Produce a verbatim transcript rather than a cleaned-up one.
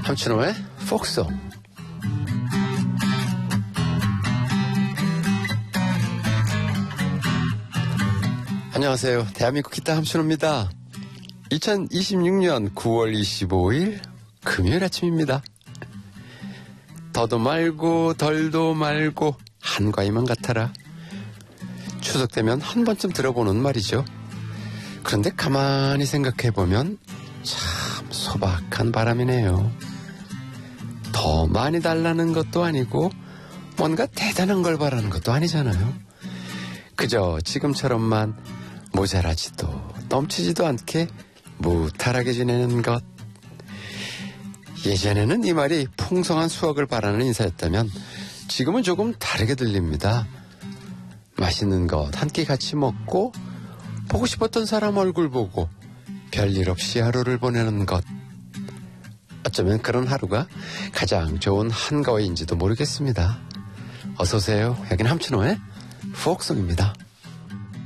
함춘호의 포크송. 안녕하세요. 대한민국 기타 함춘호입니다. 이천이십육년 구월 이십오일 금요일 아침입니다. 더도 말고 덜도 말고 한과이만 같아라. 추석 되면 한 번쯤 들어보는 말이죠. 그런데 가만히 생각해보면 참 소박한 바람이네요. 더 많이 달라는 것도 아니고 뭔가 대단한 걸 바라는 것도 아니잖아요. 그저 지금처럼만 모자라지도 넘치지도 않게 무탈하게 지내는 것. 예전에는 이 말이 풍성한 수확을 바라는 인사였다면 지금은 조금 다르게 들립니다. 맛있는 것 한 끼 같이 먹고 보고 싶었던 사람 얼굴 보고 별일 없이 하루를 보내는 것. 어쩌면 그런 하루가 가장 좋은 한가위인지도 모르겠습니다. 어서오세요. 여긴 함춘호의 포크송입니다.